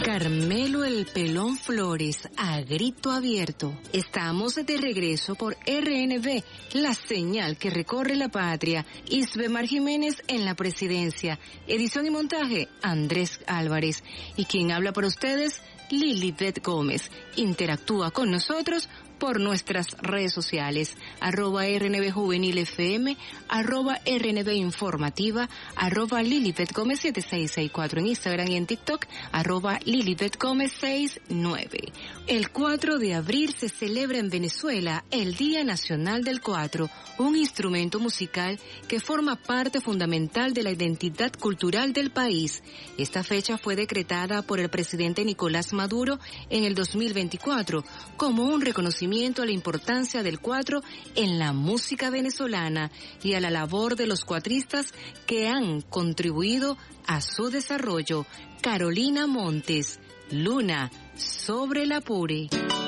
Carmelo el Pelón Flores, a grito abierto. Estamos de regreso por RNB, la señal que recorre la patria. Isbemar Jiménez en la presidencia. Edición y montaje, Andrés Álvarez. Y quien habla por ustedes, Lilibet Gómez. Interactúa con nosotros por nuestras redes sociales, @RNB Juvenil FM, @RNB Informativa, @Lilibet Gómez 7664 en Instagram y en TikTok, @Lilibet Gómez 69. El 4 de abril se celebra en Venezuela el Día Nacional del Cuatro, un instrumento musical que forma parte fundamental de la identidad cultural del país. Esta fecha fue decretada por el presidente Nicolás Maduro en el 2024 como un reconocimiento a la importancia del cuatro en la música venezolana y a la labor de los cuatristas que han contribuido a su desarrollo. Carolina Montes, Luna, sobre el Apure.